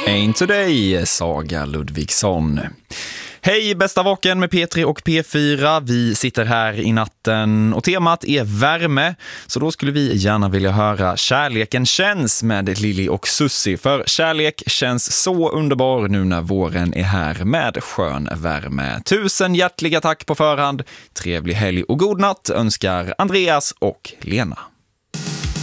Ain't Today, Saga Ludvigsson. Hej bästa vaken med P3 och P4. Vi sitter här i natten och temat är värme. Så då skulle vi gärna vilja höra Kärleken känns med Lili och Susie. För kärlek känns så underbar nu när våren är här med skön värme. 1000 hjärtliga tack på förhand. Trevlig helg och god natt önskar Andreas och Lena.